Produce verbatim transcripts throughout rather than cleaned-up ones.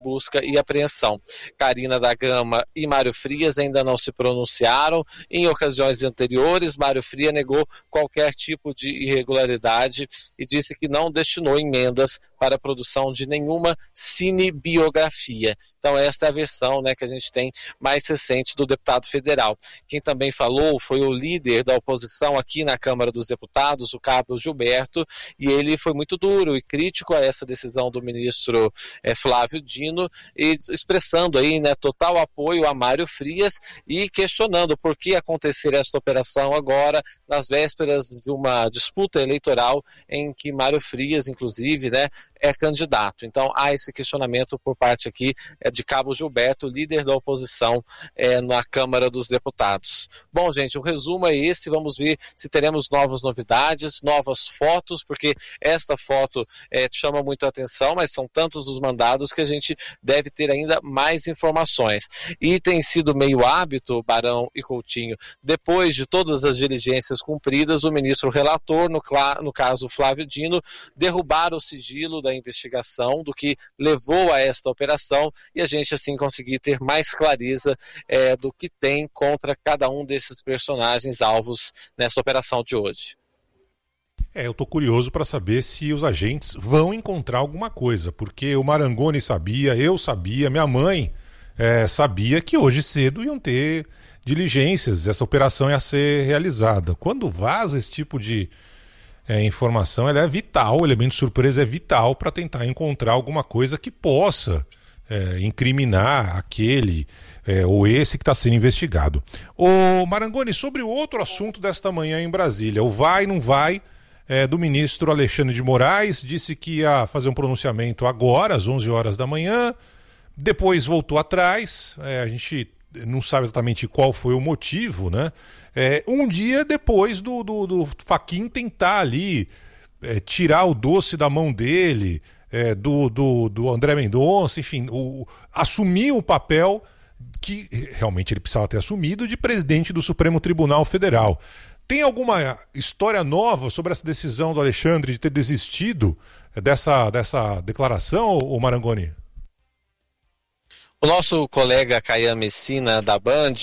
busca e apreensão. Carina da Gama e Mário Frias ainda não se pronunciaram. Em ocasiões anteriores, Mário Frias negou qualquer tipo de irregularidade e disse que não destinou emendas para a produção de nenhuma cinebiografia. Então esta é a versão, né, que a gente tem mais recente do deputado federal. Quem também falou foi o líder da oposição aqui na Câmara dos Deputados, o Carlos Gilberto, e ele foi muito duro e crítico a essa decisão do ministro é, Flávio Dino, e expressando aí, né, total apoio a Mário Frias e questionando por que acontecer esta operação agora, nas vésperas de uma disputa eleitoral em que Mário Frias, inclusive, né, é candidato. Então há esse questionamento por parte aqui é, de Cabo Gilberto, líder da oposição é, na Câmara dos Deputados. Bom, gente, o resumo é esse, vamos ver se teremos novas novidades, novas fotos, porque esta foto é, chama muito a atenção, mas são tantos os mandados que a gente deve ter ainda mais informações. E tem sido meio hábito, Barão e Coutinho, depois de todas as diligências cumpridas, o ministro relator, no, no caso Flávio Dino, derrubar o sigilo da investigação do que levou a esta operação e a gente assim conseguir ter mais clareza é, do que tem contra cada um desses personagens alvos nessa operação de hoje. É, eu tô curioso para saber se os agentes vão encontrar alguma coisa, porque o Marangoni sabia, eu sabia, minha mãe é, sabia que hoje cedo iam ter diligências, essa operação ia ser realizada. Quando vaza esse tipo de É, informação, ela é vital, o elemento surpresa é vital para tentar encontrar alguma coisa que possa é, incriminar aquele é, ou esse que está sendo investigado. Ô Marangoni, sobre o outro assunto desta manhã em Brasília, o vai, não vai é, do ministro Alexandre de Moraes, disse que ia fazer um pronunciamento agora, às onze horas da manhã, depois voltou atrás, é, a gente não sabe exatamente qual foi o motivo, né? É, um dia depois do, do, do Fachin tentar ali é, tirar o doce da mão dele, é, do, do, do André Mendonça, enfim, o, assumir o papel que realmente ele precisava ter assumido de presidente do Supremo Tribunal Federal. Tem alguma história nova sobre essa decisão do Alexandre de ter desistido dessa, dessa declaração, ô Marangoni? O nosso colega Caian Messina, da Band,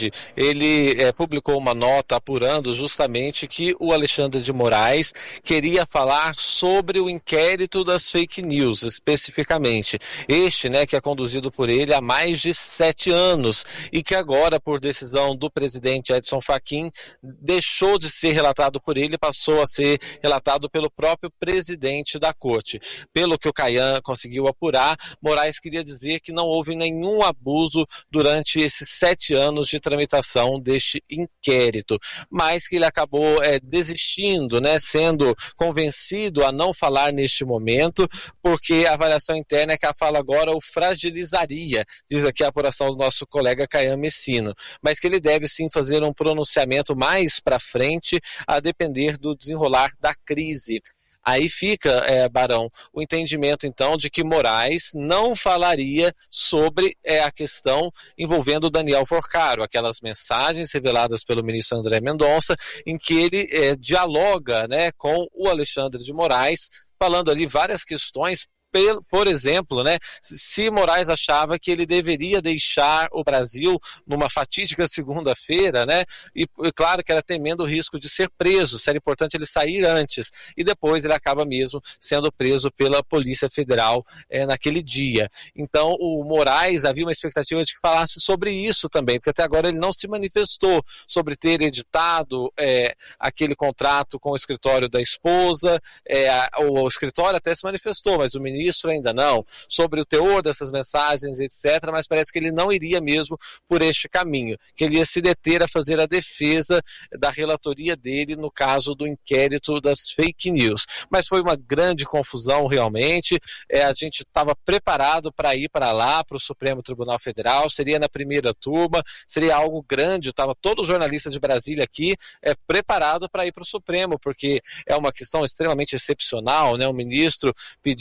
ele é, publicou uma nota apurando justamente que o Alexandre de Moraes queria falar sobre o inquérito das fake news, especificamente. Este, né, que é conduzido por ele há mais de sete anos e que agora, por decisão do presidente Edson Fachin, deixou de ser relatado por ele e passou a ser relatado pelo próprio presidente da corte. Pelo que o Caian conseguiu apurar, Moraes queria dizer que não houve nenhum abuso durante esses sete anos de tramitação deste inquérito, mas que ele acabou é, desistindo, né, sendo convencido a não falar neste momento, porque a avaliação interna é que a fala agora o fragilizaria, diz aqui a apuração do nosso colega Caian Messino, mas que ele deve sim fazer um pronunciamento mais para frente, a depender do desenrolar da crise. Aí fica, é, Barão, o entendimento então de que Moraes não falaria sobre é, a questão envolvendo Daniel Porcaro, aquelas mensagens reveladas pelo ministro André Mendonça, em que ele é, dialoga, né, com o Alexandre de Moraes, falando ali várias questões. Por exemplo, né, se Moraes achava que ele deveria deixar o Brasil numa fatídica segunda-feira, né, e claro que era temendo o risco de ser preso, se era importante ele sair antes, e depois ele acaba mesmo sendo preso pela Polícia Federal é, naquele dia. Então o Moraes, havia uma expectativa de que falasse sobre isso também, porque até agora ele não se manifestou sobre ter editado é, aquele contrato com o escritório da esposa, é, o, o escritório até se manifestou, mas o ministro ministro ainda não, sobre o teor dessas mensagens, etcétera, mas parece que ele não iria mesmo por este caminho, que ele ia se deter a fazer a defesa da relatoria dele no caso do inquérito das fake news. Mas foi uma grande confusão realmente, é, a gente estava preparado para ir para lá, para o Supremo Tribunal Federal, seria na primeira turma, seria algo grande, estava todo jornalista de Brasília aqui é, preparado para ir para o Supremo, porque é uma questão extremamente excepcional, né, o ministro pedir para fazer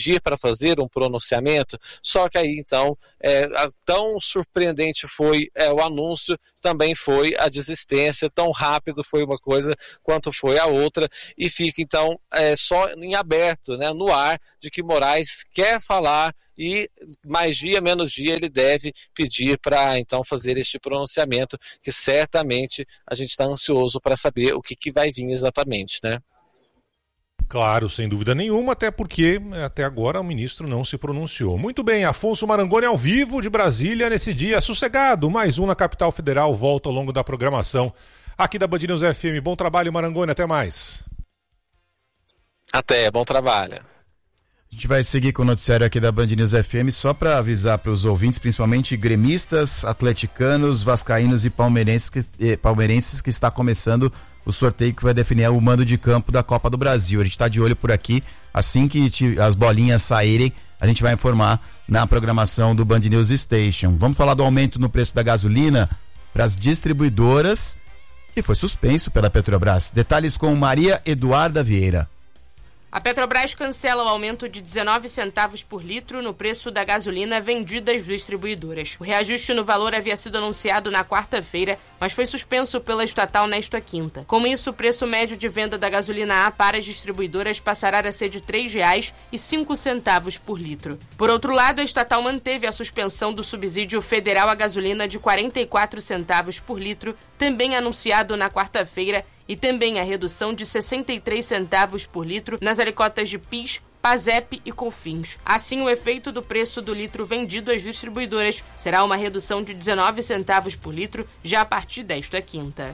fazer um pronunciamento, só que aí então, é, tão surpreendente foi é, o anúncio, também foi a desistência, tão rápido foi uma coisa quanto foi a outra, e fica então é, só em aberto, né, no ar, de que Moraes quer falar e mais dia, menos dia, ele deve pedir para então fazer este pronunciamento, que certamente a gente está ansioso para saber o que, que vai vir exatamente, né? Claro, sem dúvida nenhuma, até porque até agora o ministro não se pronunciou. Muito bem, Afonso Marangoni ao vivo de Brasília nesse dia sossegado. Mais um na Capital Federal, volta ao longo da programação aqui da Band News F M. Bom trabalho, Marangoni, até mais. Até, bom trabalho. A gente vai seguir com o noticiário aqui da Band News F M, só para avisar para os ouvintes, principalmente gremistas, atleticanos, vascaínos e palmeirenses que, eh, palmeirenses que está começando o sorteio que vai definir o mando de campo da Copa do Brasil. A gente está de olho por aqui, assim que te, as bolinhas saírem, a gente vai informar na programação do Band News Station. Vamos falar do aumento no preço da gasolina para as distribuidoras, que foi suspenso pela Petrobras. Detalhes com Maria Eduarda Vieira. A Petrobras cancela o aumento de dezenove centavos por litro no preço da gasolina vendida às distribuidoras. O reajuste no valor havia sido anunciado na quarta-feira, mas foi suspenso pela estatal nesta quinta. Com isso, o preço médio de venda da gasolina A para as distribuidoras passará a ser de três reais e cinco centavos por litro. Por outro lado, a estatal manteve a suspensão do subsídio federal à gasolina de quarenta e quatro centavos por litro, também anunciado na quarta-feira, e também a redução de sessenta e três centavos por litro nas alíquotas de PIS, PASEP e COFINS. Assim, o efeito do preço do litro vendido às distribuidoras será uma redução de dezenove centavos por litro já a partir desta quinta.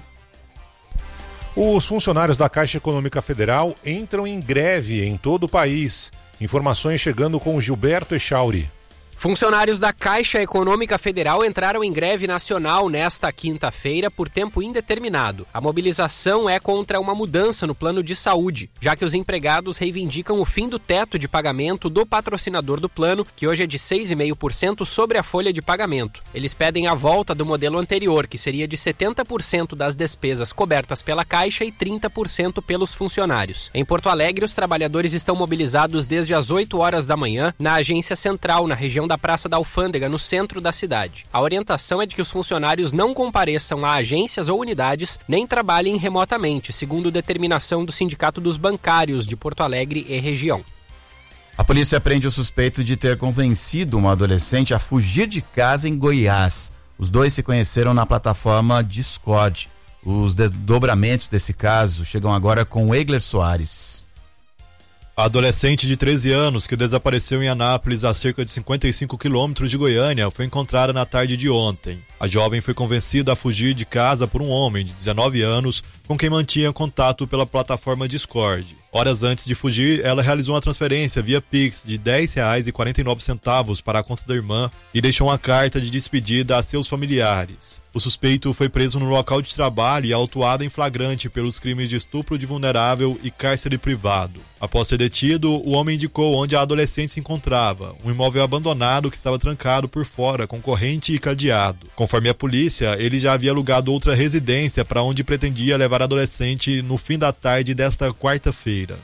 Os funcionários da Caixa Econômica Federal entram em greve em todo o país. Informações chegando com Gilberto Echauri. Funcionários da Caixa Econômica Federal entraram em greve nacional nesta quinta-feira por tempo indeterminado. A mobilização é contra uma mudança no plano de saúde, já que os empregados reivindicam o fim do teto de pagamento do patrocinador do plano, que hoje é de seis vírgula cinco por cento sobre a folha de pagamento. Eles pedem a volta do modelo anterior, que seria de setenta por cento das despesas cobertas pela Caixa e trinta por cento pelos funcionários. Em Porto Alegre, os trabalhadores estão mobilizados desde as oito horas da manhã na agência central, na região da Praça da Alfândega, no centro da cidade. A orientação é de que os funcionários não compareçam a agências ou unidades, nem trabalhem remotamente, segundo determinação do Sindicato dos Bancários de Porto Alegre e região. A polícia prende o suspeito de ter convencido uma adolescente a fugir de casa em Goiás. Os dois se conheceram na plataforma Discord. Os desdobramentos desse caso chegam agora com Egler Soares. A adolescente de treze anos, que desapareceu em Anápolis a cerca de cinquenta e cinco quilômetros de Goiânia, foi encontrada na tarde de ontem. A jovem foi convencida a fugir de casa por um homem de dezenove anos, com quem mantinha contato pela plataforma Discord. Horas antes de fugir, ela realizou uma transferência via Pix de dez reais e quarenta e nove centavos para a conta da irmã e deixou uma carta de despedida a seus familiares. O suspeito foi preso no local de trabalho e autuado em flagrante pelos crimes de estupro de vulnerável e cárcere privado. Após ser detido, o homem indicou onde a adolescente se encontrava, um imóvel abandonado que estava trancado por fora com corrente e cadeado. Conforme a polícia, ele já havia alugado outra residência para onde pretendia levar a adolescente no fim da tarde desta quarta-feira.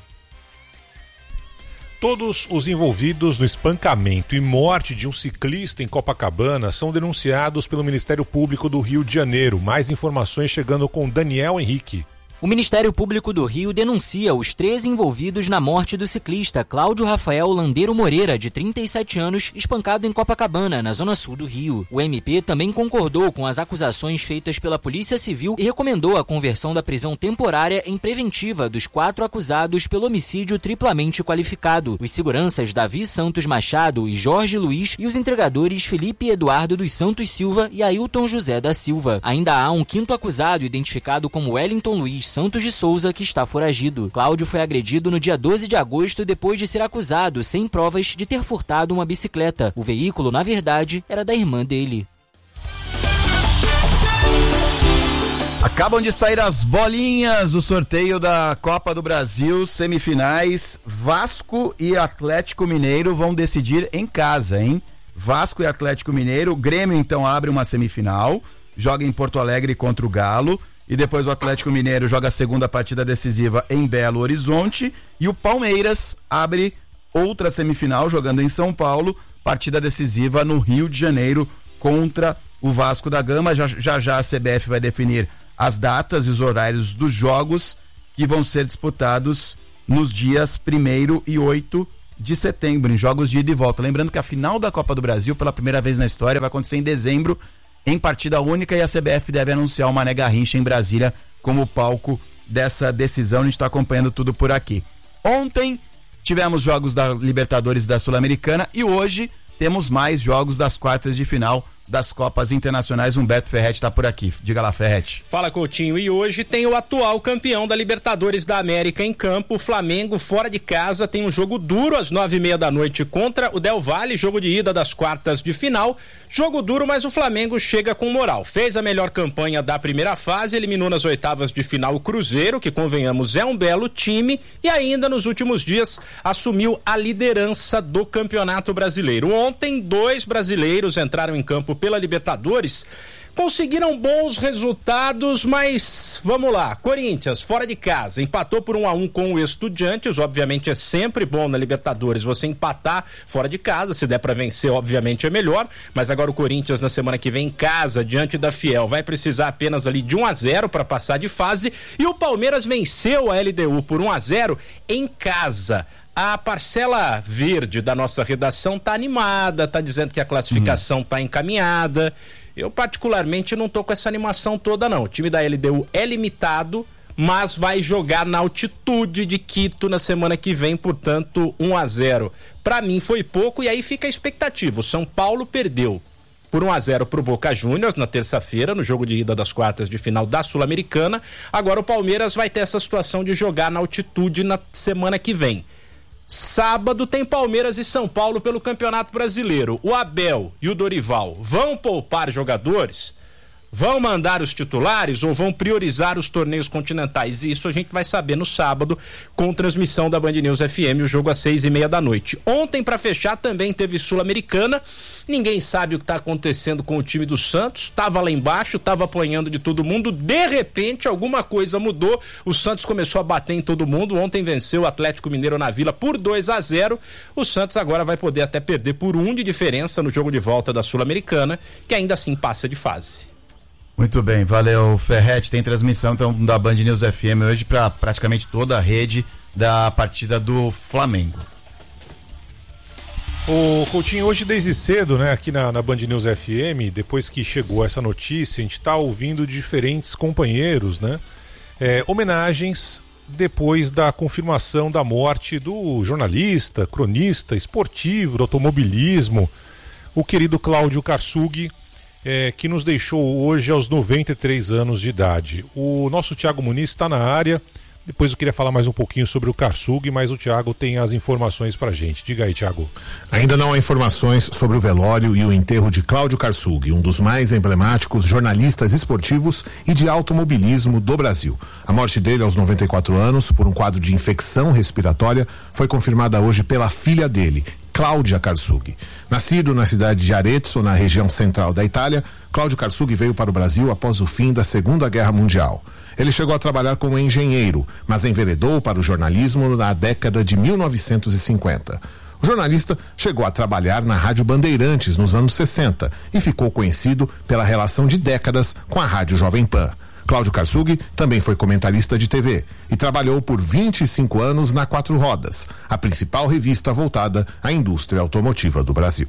Todos os envolvidos no espancamento e morte de um ciclista em Copacabana são denunciados pelo Ministério Público do Rio de Janeiro. Mais informações chegando com Daniel Henrique. O Ministério Público do Rio denuncia os três envolvidos na morte do ciclista Cláudio Rafael Landeiro Moreira, de trinta e sete anos, espancado em Copacabana, na zona sul do Rio. O M P também concordou com as acusações feitas pela Polícia Civil e recomendou a conversão da prisão temporária em preventiva dos quatro acusados pelo homicídio triplamente qualificado: os seguranças Davi Santos Machado e Jorge Luiz e os entregadores Felipe Eduardo dos Santos Silva e Ailton José da Silva. Ainda há um quinto acusado, identificado como Wellington Luiz Santos de Souza, que está foragido. Cláudio foi agredido no dia doze de agosto depois de ser acusado, sem provas, de ter furtado uma bicicleta. O veículo, na verdade, era da irmã dele. Acabam de sair as bolinhas do sorteio da Copa do Brasil, semifinais. Vasco e Atlético Mineiro vão decidir em casa, hein? Vasco e Atlético Mineiro. O Grêmio, então, abre uma semifinal, joga em Porto Alegre contra o Galo. E depois o Atlético Mineiro joga a segunda partida decisiva em Belo Horizonte. E o Palmeiras abre outra semifinal jogando em São Paulo, partida decisiva no Rio de Janeiro contra o Vasco da Gama. Já já, já a C B F vai definir as datas e os horários dos jogos que vão ser disputados nos dias primeiro e oito de setembro, em jogos de ida e volta. Lembrando que a final da Copa do Brasil, pela primeira vez na história, vai acontecer em dezembro, em partida única, e a C B F deve anunciar o Mané Garrincha em Brasília como palco dessa decisão. A gente está acompanhando tudo por aqui. Ontem tivemos jogos da Libertadores e da Sul-Americana, e hoje temos mais jogos das quartas de final das Copas Internacionais. Humberto Ferretti está por aqui. Diga lá, Ferretti. Fala, Coutinho. E hoje tem o atual campeão da Libertadores da América em campo. O Flamengo, fora de casa, tem um jogo duro às nove e meia da noite contra o Del Valle, jogo de ida das quartas de final. Jogo duro, mas o Flamengo chega com moral. Fez a melhor campanha da primeira fase, eliminou nas oitavas de final o Cruzeiro, que, convenhamos, é um belo time, e ainda nos últimos dias assumiu a liderança do Campeonato Brasileiro. Ontem, dois brasileiros entraram em campo pela Libertadores, conseguiram bons resultados, mas vamos lá. Corinthians, fora de casa, empatou por um a um com o Estudiantes. Obviamente é sempre bom na Libertadores você empatar fora de casa, se der pra vencer, obviamente é melhor, mas agora o Corinthians na semana que vem em casa, diante da Fiel, vai precisar apenas ali de um a zero para passar de fase, e o Palmeiras venceu a L D U por um a zero em casa. A parcela verde da nossa redação tá animada, tá dizendo que a classificação hum. tá encaminhada. Eu particularmente não tô com essa animação toda não. O time da L D U é limitado, mas vai jogar na altitude de Quito na semana que vem, portanto um a zero. Pra mim foi pouco, e aí fica a expectativa. O São Paulo perdeu por um a zero pro Boca Juniors na terça-feira, no jogo de ida das quartas de final da Sul-Americana. Agora o Palmeiras vai ter essa situação de jogar na altitude na semana que vem. Sábado tem Palmeiras e São Paulo pelo Campeonato Brasileiro. O Abel e o Dorival vão poupar jogadores? Vão mandar os titulares ou vão priorizar os torneios continentais? E isso a gente vai saber no sábado, com transmissão da Band News F M, o jogo às seis e meia da noite. Ontem, para fechar, também teve Sul-Americana. Ninguém sabe o que está acontecendo com o time do Santos. Estava lá embaixo, estava apanhando de todo mundo. De repente, alguma coisa mudou. O Santos começou a bater em todo mundo. Ontem venceu o Atlético Mineiro na Vila por dois a zero. O Santos agora vai poder até perder por um de diferença no jogo de volta da Sul-Americana, que ainda assim passa de fase. Muito bem, valeu, Ferretti. Tem transmissão então da Band News F M hoje para praticamente toda a rede da partida do Flamengo. O Coutinho, hoje desde cedo, né, aqui na, na Band News F M, depois que chegou essa notícia, a gente está ouvindo diferentes companheiros, né, é, homenagens depois da confirmação da morte do jornalista, cronista, esportivo, do automobilismo, o querido Cláudio Karsug, É, que nos deixou hoje aos noventa e três anos de idade. O nosso Thiago Muniz está na área. Depois eu queria falar mais um pouquinho sobre o Karsug, mas o Thiago tem as informações pra gente. Diga aí, Thiago. Ainda não há informações sobre o velório e o enterro de Cláudio Karsug, um dos mais emblemáticos jornalistas esportivos e de automobilismo do Brasil. A morte dele aos noventa e quatro anos, por um quadro de infecção respiratória, foi confirmada hoje pela filha dele, Cláudia Karsug. Nascido na cidade de Arezzo, na região central da Itália, Cláudio Karsug veio para o Brasil após o fim da Segunda Guerra Mundial. Ele chegou a trabalhar como engenheiro, mas enveredou para o jornalismo na década de mil novecentos e cinquenta. O jornalista chegou a trabalhar na Rádio Bandeirantes nos anos sessenta e ficou conhecido pela relação de décadas com a Rádio Jovem Pan. Cláudio Karsug também foi comentarista de T V e trabalhou por vinte e cinco anos na Quatro Rodas, a principal revista voltada à indústria automotiva do Brasil.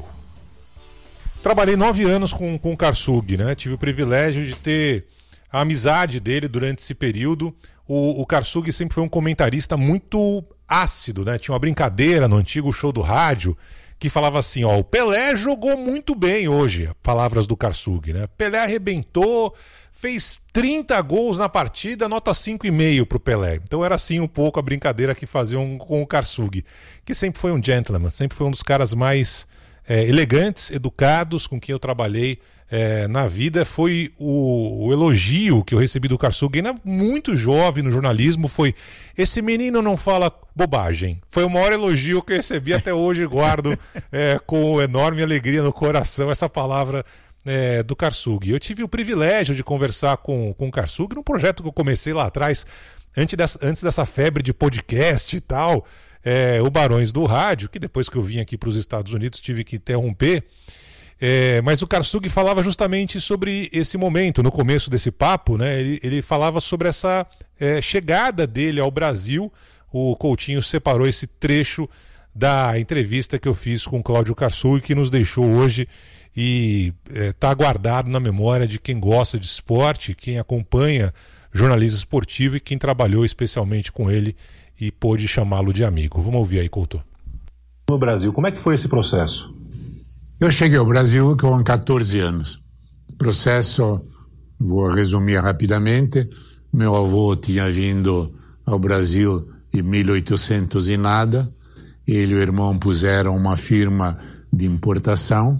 Trabalhei nove anos com, com o Karsug, né? Tive o privilégio de ter a amizade dele durante esse período. O, o Karsug sempre foi um comentarista muito ácido, né? Tinha uma brincadeira no antigo show do rádio que falava assim, ó, o Pelé jogou muito bem hoje, palavras do Karsug, né? Pelé arrebentou, fez trinta gols na partida, nota cinco e meio pro Pelé. Então era assim um pouco a brincadeira que faziam com o Karsug, que sempre foi um gentleman, sempre foi um dos caras mais é, elegantes, educados, com quem eu trabalhei é, na vida. Foi o, o elogio que eu recebi do Karsug, ainda muito jovem no jornalismo, foi: esse menino não fala bobagem. Foi o maior elogio que eu recebi até hoje, guardo é, com enorme alegria no coração essa palavra É, do Karsug. Eu tive o privilégio de conversar com, com o Karsug num projeto que eu comecei lá atrás, antes dessa, antes dessa febre de podcast e tal. é, o Barões do Rádio, que depois que eu vim aqui para os Estados Unidos tive que interromper, é, mas o Karsug falava justamente sobre esse momento, no começo desse papo, né? Ele, ele falava sobre essa é, chegada dele ao Brasil. O Coutinho separou esse trecho da entrevista que eu fiz com o Cláudio Karsug, que nos deixou hoje e está é, guardado na memória de quem gosta de esporte, quem acompanha jornalismo esportivo e quem trabalhou especialmente com ele e pôde chamá-lo de amigo. Vamos ouvir aí, Couto. No Brasil, como é que foi esse processo? Eu cheguei ao Brasil com catorze anos. Processo, vou resumir rapidamente, meu avô tinha vindo ao Brasil em mil e oitocentos e nada, ele e o irmão puseram uma firma de importação.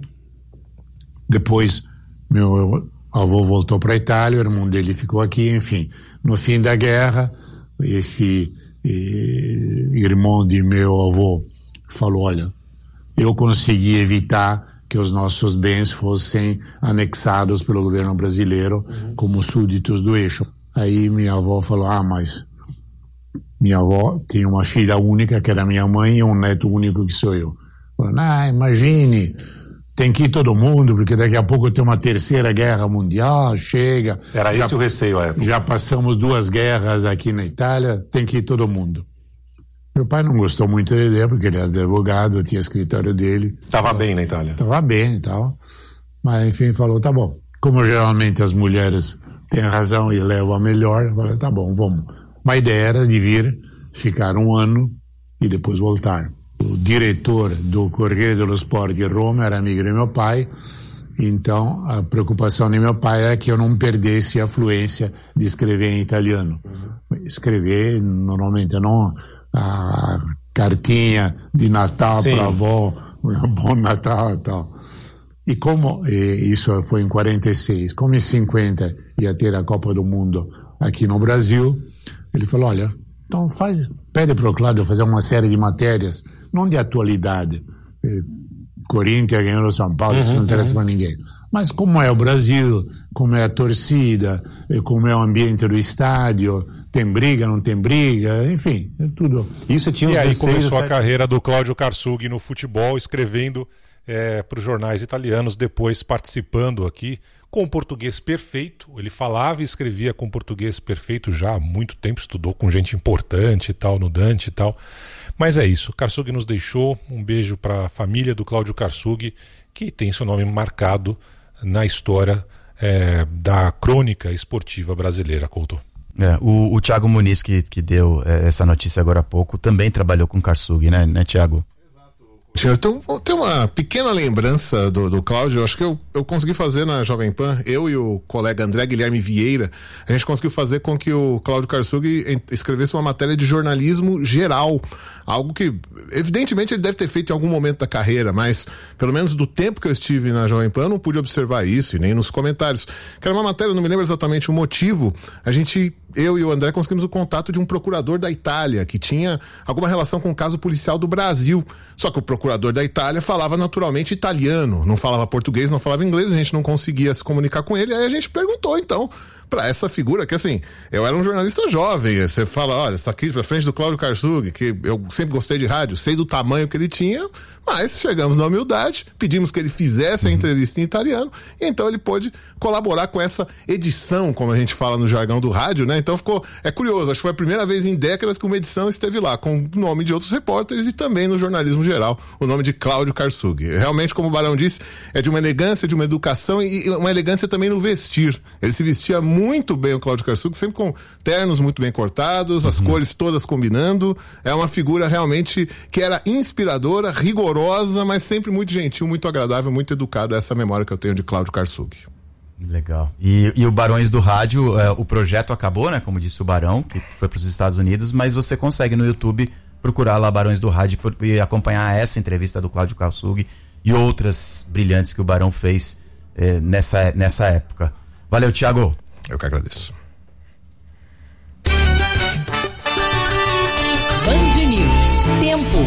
Depois, meu avô voltou para a Itália, o irmão dele ficou aqui, enfim. No fim da guerra, esse eh, irmão de meu avô falou, olha, eu consegui evitar que os nossos bens fossem anexados pelo governo brasileiro uhum. como súditos do eixo. Aí minha avó falou, ah, mas minha avó tinha uma filha única, que era minha mãe, e um neto único, que sou eu. Falou, ah, imagine, tem que ir todo mundo, porque daqui a pouco tem uma terceira guerra mundial, chega. Era já, esse o receio à época. Já passamos duas guerras aqui na Itália, tem que ir todo mundo. Meu pai não gostou muito da ideia, porque ele era advogado, tinha escritório dele. Estava bem na Itália. Estava bem e tal. Mas, enfim, falou, tá bom. Como geralmente as mulheres têm razão e levam a melhor, falou, tá bom, vamos. Uma ideia era de vir, ficar um ano e depois voltar. O diretor do Corriere dello Sport de Roma era amigo de meu pai, então a preocupação de meu pai é que eu não perdesse a fluência de escrever em italiano. Uhum. Escrever, normalmente, não a cartinha de Natal para a avó, bom Natal e tal. E como, e isso foi em quarenta e seis, como em cinquenta ia ter a Copa do Mundo aqui no Brasil, ele falou, olha, então faz, pede para o Cláudio fazer uma série de matérias, não de atualidade. Corinthians ganhou o São Paulo, uhum, isso não interessa uhum. para ninguém. Mas como é o Brasil, como é a torcida, como é o ambiente do estádio, tem briga, não tem briga, enfim, é tudo. Isso tinha e aí começou a carreira do Cláudio Karsug no futebol, escrevendo é, para os jornais italianos, depois participando aqui com português perfeito. Ele falava e escrevia com português perfeito já há muito tempo, estudou com gente importante e tal, no Dante e tal. Mas é isso, Karsug nos deixou. Um beijo para a família do Cláudio Karsug, que tem seu nome marcado na história é, da crônica esportiva brasileira, Couto. É, o, o Thiago Muniz, que, que deu é, essa notícia agora há pouco, também trabalhou com Karsug, né, né Thiago? Eu tenho, eu tenho uma pequena lembrança do, do Cláudio. Acho que eu, eu consegui fazer na Jovem Pan, eu e o colega André Guilherme Vieira, a gente conseguiu fazer com que o Cláudio Karsug escrevesse uma matéria de jornalismo geral, algo que evidentemente ele deve ter feito em algum momento da carreira, mas pelo menos do tempo que eu estive na Jovem Pan eu não pude observar isso, e nem nos comentários, que era uma matéria, não me lembro exatamente o motivo. A gente, eu e o André conseguimos o contato de um procurador da Itália, que tinha alguma relação com o caso policial do Brasil, só que o procurador da Itália falava naturalmente italiano, não falava português, não falava inglês, a gente não conseguia se comunicar com ele, aí a gente perguntou então pra essa figura, que assim, eu era um jornalista jovem, você fala, olha, você tá aqui pra frente do Cláudio Karsug, que eu sempre gostei de rádio, sei do tamanho que ele tinha, mas chegamos na humildade, pedimos que ele fizesse a entrevista em italiano, e então ele pôde colaborar com essa edição, como a gente fala no jargão do rádio, né? Então ficou, é curioso, acho que foi a primeira vez em décadas que uma edição esteve lá, com o nome de outros repórteres e também no jornalismo geral, o nome de Cláudio Karsug. Realmente, como o Barão disse, é de uma elegância, de uma educação e uma elegância também no vestir. Ele se vestia muito muito bem, o Cláudio Karsug, sempre com ternos muito bem cortados, as uhum. cores todas combinando. É uma figura realmente que era inspiradora, rigorosa, mas sempre muito gentil, muito agradável, muito educado. Essa memória que eu tenho de Cláudio Karsug. Legal. E, e o Barões do Rádio, é, o projeto acabou, né? Como disse o Barão, que foi para os Estados Unidos, mas você consegue no YouTube procurar lá Barões do Rádio e acompanhar essa entrevista do Cláudio Karsug e outras brilhantes que o Barão fez é, nessa, nessa época. Valeu, Thiago. Eu que agradeço. Band News. Tempo.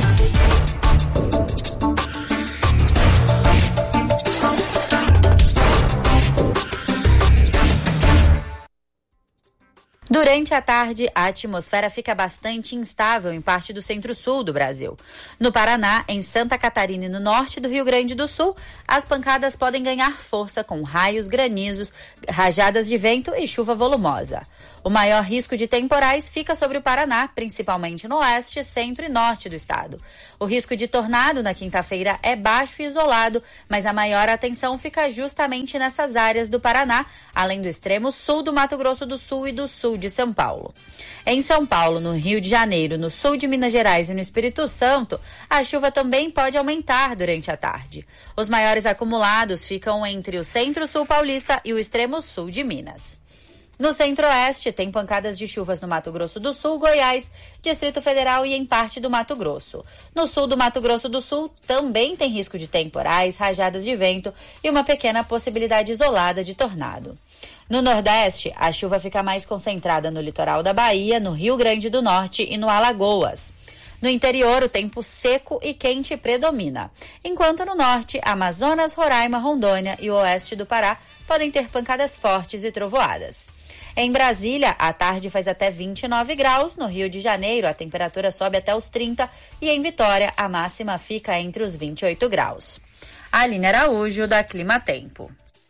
Durante Durante a tarde, a atmosfera fica bastante instável em parte do centro-sul do Brasil. No Paraná, em Santa Catarina e no norte do Rio Grande do Sul, as pancadas podem ganhar força com raios, granizos, rajadas de vento e chuva volumosa. O maior risco de temporais fica sobre o Paraná, principalmente no oeste, centro e norte do estado. O risco de tornado na quinta-feira é baixo e isolado, mas a maior atenção fica justamente nessas áreas do Paraná, além do extremo sul do Mato Grosso do Sul e do sul de São Paulo. Em São Paulo, no Rio de Janeiro, no sul de Minas Gerais e no Espírito Santo, a chuva também pode aumentar durante a tarde. Os maiores acumulados ficam entre o centro-sul paulista e o extremo sul de Minas. No centro-oeste, tem pancadas de chuvas no Mato Grosso do Sul, Goiás, Distrito Federal e em parte do Mato Grosso. No sul do Mato Grosso do Sul, também tem risco de temporais, rajadas de vento e uma pequena possibilidade isolada de tornado. No Nordeste, a chuva fica mais concentrada no litoral da Bahia, no Rio Grande do Norte e no Alagoas. No interior, o tempo seco e quente predomina, enquanto no norte, Amazonas, Roraima, Rondônia e o oeste do Pará podem ter pancadas fortes e trovoadas. Em Brasília, a tarde faz até vinte e nove graus, no Rio de Janeiro a temperatura sobe até os trinta e em Vitória a máxima fica entre os vinte e oito graus. Aline Araújo, da Clima Tempo.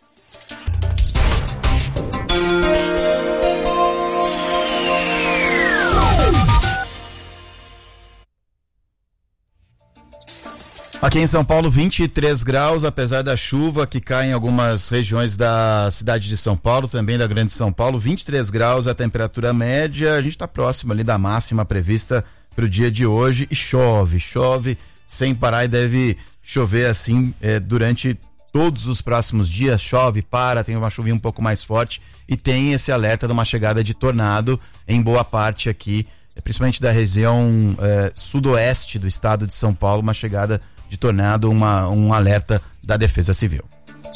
Aqui em São Paulo, vinte e três graus, apesar da chuva que cai em algumas regiões da cidade de São Paulo, também da Grande São Paulo, vinte e três graus a temperatura média, a gente está próximo ali da máxima prevista para o dia de hoje e chove, chove sem parar e deve chover assim é, durante todos os próximos dias, chove, para, tem uma chuvinha um pouco mais forte e tem esse alerta de uma chegada de tornado em boa parte aqui, principalmente da região é, sudoeste do estado de São Paulo, uma chegada de tornado, uma, um alerta da Defesa Civil.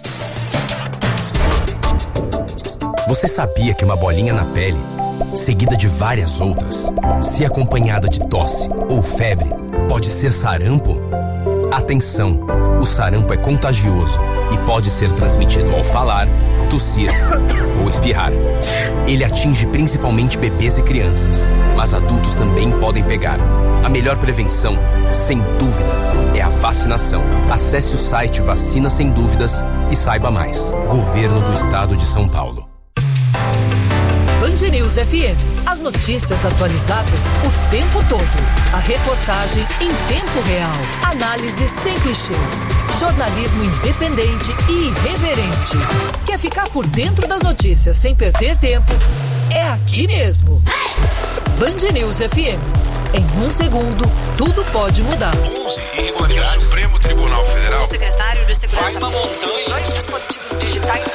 Você sabia que uma bolinha na pele, seguida de várias outras, se acompanhada de tosse ou febre, pode ser sarampo? Atenção! O sarampo é contagioso e pode ser transmitido ao falar, tossir ou espirrar. Ele atinge principalmente bebês e crianças, mas adultos também podem pegar. A melhor prevenção, sem dúvida, é a vacinação. Acesse o site Vacina Sem Dúvidas e saiba mais. Governo do Estado de São Paulo. Band News F M. As notícias atualizadas o tempo todo. A reportagem em tempo real. Análise sem clichês. Jornalismo independente e irreverente. Quer ficar por dentro das notícias sem perder tempo? É aqui mesmo. Band News F M. Em um segundo, tudo pode mudar. onze e o Supremo Tribunal Federal. O secretário de Segurança. Vai uma montanha. Dois dispositivos digitais.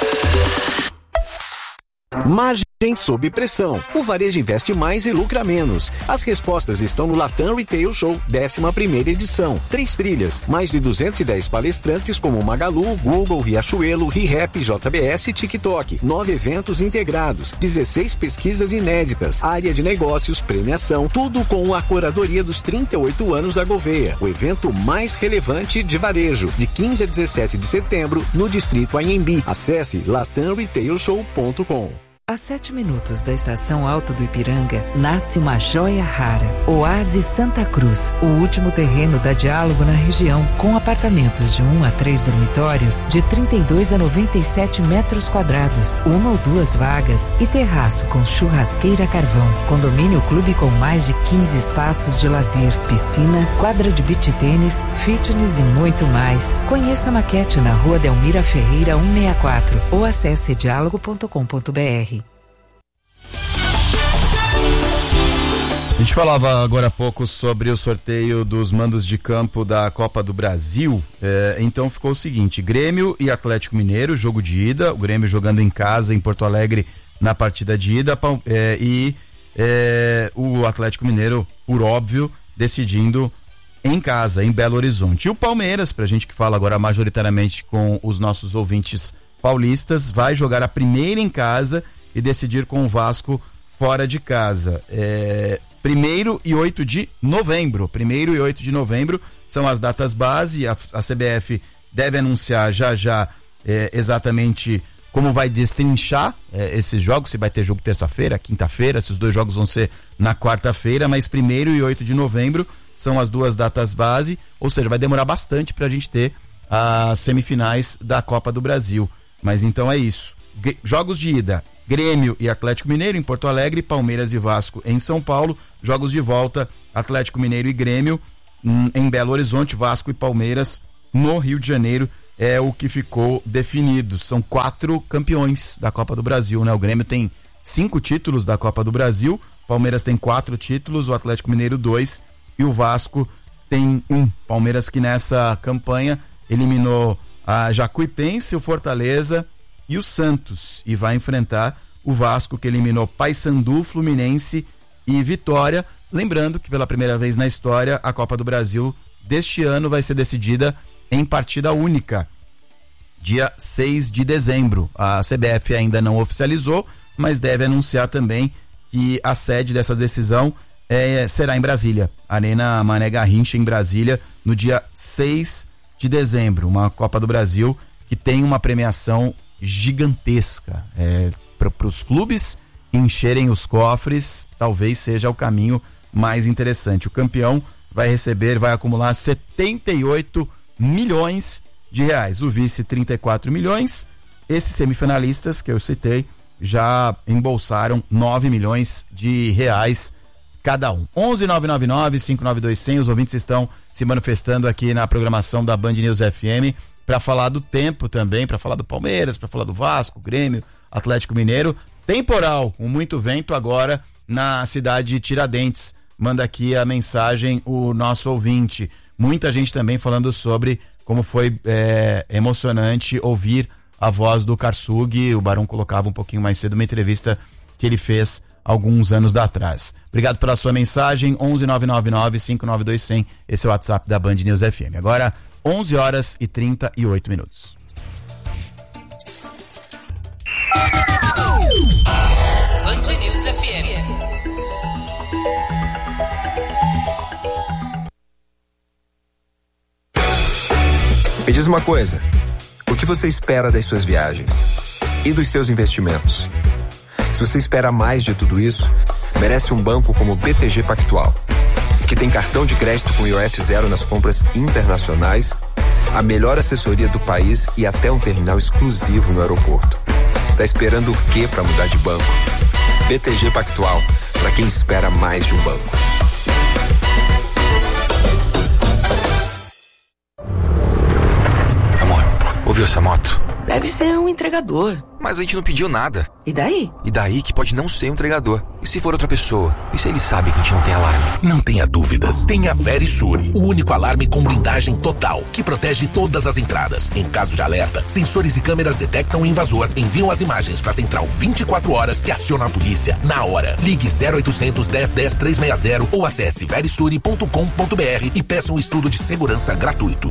Margem sob pressão. O varejo investe mais e lucra menos. As respostas estão no Latam Retail Show, décima primeira edição. Três trilhas, mais de duzentos e dez palestrantes como Magalu, Google, Riachuelo, ReHap, J B S e TikTok. Nove eventos integrados, dezesseis pesquisas inéditas, área de negócios, premiação, tudo com a curadoria dos trinta e oito anos da Gouveia. O evento mais relevante de varejo, de quinze a dezessete de setembro, no Distrito Anhembi. Acesse latam retail show ponto com. A sete minutos da estação Alto do Ipiranga, nasce uma joia rara. Oásis Santa Cruz, o último terreno da Diálogo na região, com apartamentos de um a três dormitórios, de trinta e dois a noventa e sete metros quadrados, uma ou duas vagas e terraço com churrasqueira a carvão. Condomínio clube com mais de quinze espaços de lazer, piscina, quadra de beach tênis, fitness e muito mais. Conheça a maquete na Rua Delmira Ferreira cento e sessenta e quatro ou acesse diálogo ponto com ponto br. A gente falava agora há pouco sobre o sorteio dos mandos de campo da Copa do Brasil, é, então ficou o seguinte: Grêmio e Atlético Mineiro, jogo de ida, o Grêmio jogando em casa em Porto Alegre na partida de ida, é, e é, o Atlético Mineiro, por óbvio, decidindo em casa, em Belo Horizonte. E o Palmeiras, pra gente que fala agora majoritariamente com os nossos ouvintes paulistas, vai jogar a primeira em casa e decidir com o Vasco fora de casa. É, primeiro e oito de novembro. Primeiro e oito de novembro são as datas base. A, a C B F deve anunciar já já é, exatamente como vai destrinchar é, esses jogos, se vai ter jogo terça-feira, quinta-feira, se os dois jogos vão ser na quarta-feira, mas primeiro e oito de novembro são as duas datas base, ou seja, vai demorar bastante pra gente ter as semifinais da Copa do Brasil. Mas então é isso. G- jogos de ida, Grêmio e Atlético Mineiro em Porto Alegre, Palmeiras e Vasco em São Paulo. Jogos de volta, Atlético Mineiro e Grêmio hum, em Belo Horizonte, Vasco e Palmeiras no Rio de Janeiro. É o que ficou definido. São quatro campeões da Copa do Brasil, né? O Grêmio tem cinco títulos da Copa do Brasil, Palmeiras tem quatro títulos, o Atlético Mineiro dois e o Vasco tem um. Palmeiras que nessa campanha eliminou a Jacuipense, o Fortaleza e o Santos, e vai enfrentar o Vasco, que eliminou Paysandu, Fluminense e Vitória. Lembrando que pela primeira vez na história a Copa do Brasil deste ano vai ser decidida em partida única, dia seis de dezembro. A C B F ainda não oficializou, mas deve anunciar também que a sede dessa decisão é, será em Brasília, Arena Mané Garrincha em Brasília, no dia seis de dezembro. Uma Copa do Brasil que tem uma premiação gigantesca. É, para os clubes encherem os cofres, talvez seja o caminho mais interessante. O campeão vai receber, vai acumular setenta e oito milhões de reais, o vice trinta e quatro milhões. Esses semifinalistas que eu citei já embolsaram nove milhões de reais cada um. onze nove nove nove, cinco nove dois zero zero. Os ouvintes estão se manifestando aqui na programação da Band News F M para falar do tempo também, para falar do Palmeiras, para falar do Vasco, Grêmio, Atlético Mineiro. Temporal, com muito vento agora na cidade de Tiradentes. Manda aqui a mensagem o nosso ouvinte. Muita gente também falando sobre como foi é, emocionante ouvir a voz do Karsug. O Barão colocava um pouquinho mais cedo uma entrevista que ele fez alguns anos atrás. Obrigado pela sua mensagem. onze nove nove nove, cinco nove dois zero zero. Esse é o WhatsApp da Band News F M. Agora onze horas e trinta e oito minutos. Band News F M. Me diz uma coisa, o que você espera das suas viagens e dos seus investimentos? Se você espera mais de tudo isso, merece um banco como o B T G Pactual, que tem cartão de crédito com I O F zero nas compras internacionais, a melhor assessoria do país e até um terminal exclusivo no aeroporto. Tá esperando o quê para mudar de banco? B T G Pactual, para quem espera mais de um banco. Ouviu essa moto? Deve ser um entregador. Mas a gente não pediu nada. E daí? E daí que pode não ser um entregador. E se for outra pessoa? E se ele sabe que a gente não tem alarme? Não tenha dúvidas. Tem a Verisur, o único alarme com blindagem total, que protege todas as entradas. Em caso de alerta, sensores e câmeras detectam o invasor, enviam as imagens para a central vinte e quatro horas que aciona a polícia na hora. Ligue zero oitocentos, dez, dez, trezentos e sessenta ou acesse verisure ponto com ponto b r e peça um estudo de segurança gratuito.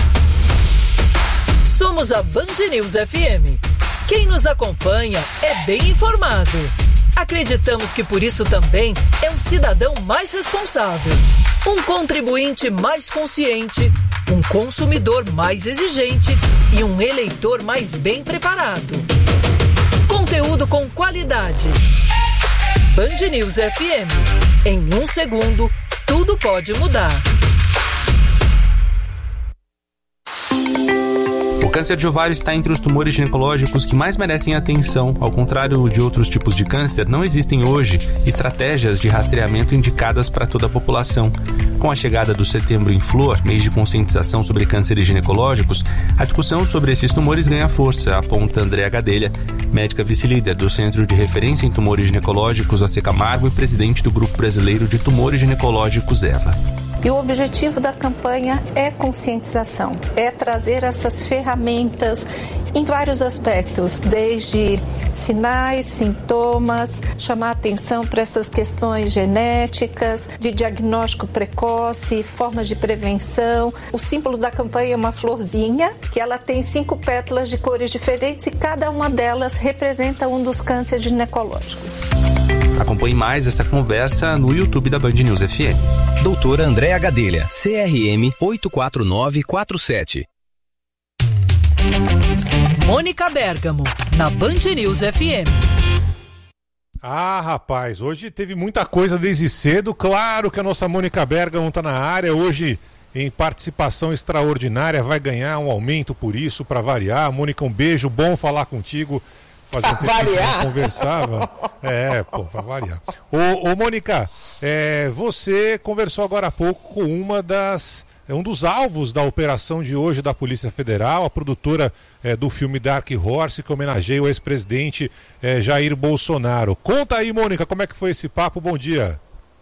Somos a Band News F M. Quem nos acompanha é bem informado. Acreditamos que por isso também é um cidadão mais responsável, um contribuinte mais consciente, um consumidor mais exigente e um eleitor mais bem preparado. Conteúdo com qualidade. Band News F M. Em um segundo, tudo pode mudar. O câncer de ovário está entre os tumores ginecológicos que mais merecem atenção. Ao contrário de outros tipos de câncer, não existem hoje estratégias de rastreamento indicadas para toda a população. Com a chegada do Setembro em Flor, mês de conscientização sobre cânceres ginecológicos, a discussão sobre esses tumores ganha força, aponta Andréa Gadelha, médica vice-líder do Centro de Referência em Tumores Ginecológicos, A C Camargo, e presidente do Grupo Brasileiro de Tumores Ginecológicos, EVA. E o objetivo da campanha é conscientização, é trazer essas ferramentas em vários aspectos, desde sinais, sintomas, chamar atenção para essas questões genéticas, de diagnóstico precoce, formas de prevenção. O símbolo da campanha é uma florzinha, que ela tem cinco pétalas de cores diferentes e cada uma delas representa um dos cânceres ginecológicos. Acompanhe mais essa conversa no YouTube da Band News F M. Doutora Andréa Gadelha, C R M oito quatro nove quatro sete. Mônica Bergamo, na Band News F M. Ah, rapaz, hoje teve muita coisa desde cedo. Claro que a nossa Mônica Bergamo está na área hoje em participação extraordinária, vai ganhar um aumento por isso, para variar. Mônica, um beijo, bom falar contigo. Fazer um tempo que não conversava. É, pô, para variar. Ô, ô Mônica, é, você conversou agora há pouco com uma das... É um dos alvos da operação de hoje da Polícia Federal, a produtora é, do filme Dark Horse, que homenageia o ex-presidente é, Jair Bolsonaro. Conta aí, Mônica, como é que foi esse papo? Bom dia.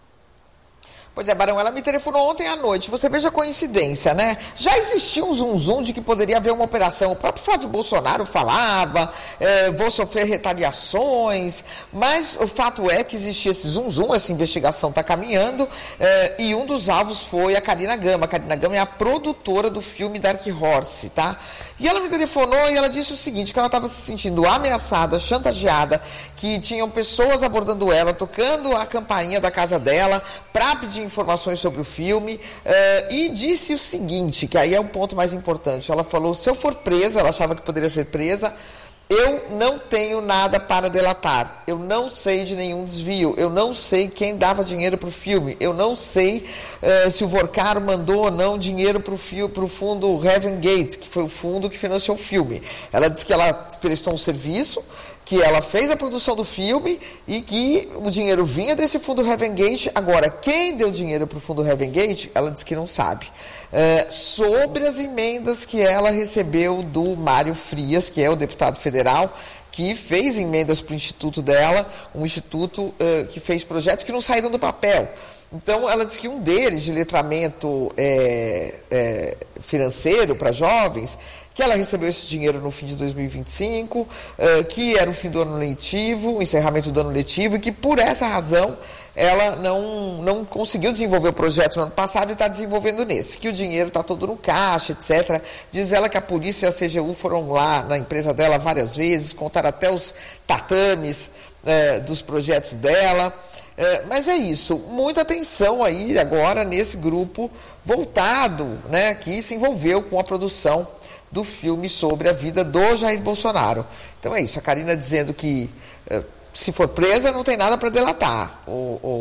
Pois é, Barão, ela me telefonou ontem à noite. Você veja a coincidência, né? Já existia um zum-zum de que poderia haver uma operação. O próprio Flávio Bolsonaro falava, é, vou sofrer retaliações, mas o fato é que existia esse zum-zum, essa investigação está caminhando, é, e um dos alvos foi a Karina Gama. A Karina Gama é a produtora do filme Dark Horse, tá? E ela me telefonou e ela disse o seguinte, que ela estava se sentindo ameaçada, chantageada, que tinham pessoas abordando ela, tocando a campainha da casa dela para pedir informações sobre o filme, uh, e disse o seguinte, que aí é um ponto mais importante. Ela falou, se eu for presa, ela achava que poderia ser presa, eu não tenho nada para delatar, eu não sei de nenhum desvio, eu não sei quem dava dinheiro para o filme, eu não sei uh, se o Vorcaro mandou ou não dinheiro para o fundo Heaven Gate, que foi o fundo que financiou o filme. Ela disse que ela prestou um serviço, que ela fez a produção do filme e que o dinheiro vinha desse fundo Heaven Gate. Agora, quem deu dinheiro para o fundo Heaven Gate, ela disse que não sabe. É, sobre as emendas que ela recebeu do Mário Frias, que é o deputado federal, que fez emendas para o instituto dela, um instituto uh, que fez projetos que não saíram do papel. Então, ela disse que um deles, de letramento é, é, financeiro para jovens, que ela recebeu esse dinheiro no fim de dois mil e vinte e cinco, uh, que era o fim do ano letivo, o encerramento do ano letivo, e que por essa razão ela não, não conseguiu desenvolver o projeto no ano passado e está desenvolvendo nesse, que o dinheiro está todo no caixa, etcétera. Diz ela que a polícia e a C G U foram lá na empresa dela várias vezes, contaram até os tatames uh, dos projetos dela. Uh, mas é isso, muita atenção aí agora nesse grupo voltado, né, que se envolveu com a produção do filme sobre a vida do Jair Bolsonaro. Então é isso, a Karina dizendo que uh, se for presa não tem nada para delatar, o,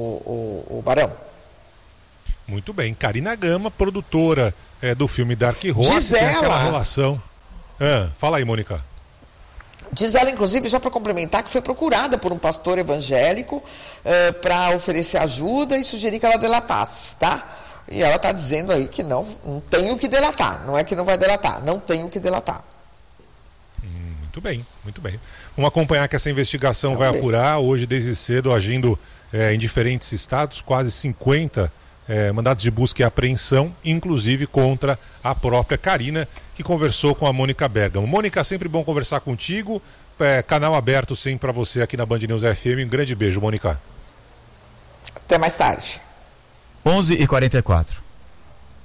o, o, o Barão. Muito bem, Karina Gama, produtora é, do filme Dark Horse, diz tem ela, aquela relação. Ah, fala aí, Mônica. Diz ela, inclusive, já para complementar, que foi procurada por um pastor evangélico uh, para oferecer ajuda e sugerir que ela delatasse, tá? E ela está dizendo aí que não, não tem o que delatar. Não é que não vai delatar, não tem o que delatar. Hum, muito bem, muito bem. Vamos acompanhar que essa investigação Vamos vai ver. apurar. Hoje, desde cedo, agindo é, em diferentes estados, quase cinquenta é, mandados de busca e apreensão, inclusive contra a própria Karina, que conversou com a Mônica Bergamo. Mônica, sempre bom conversar contigo. É, canal aberto sempre para você aqui na Band News F M. Um grande beijo, Mônica. Até mais tarde. onze e quarenta e quatro.